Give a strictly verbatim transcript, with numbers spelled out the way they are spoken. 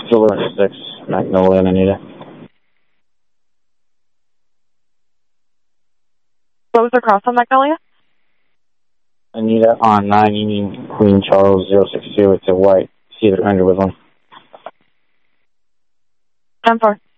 Silver six, Magnolia and Anita. What was the cross on Magnolia? Anita on nine Union Queen Charles zero six two. It's a white Cedar Underwood one. ten four.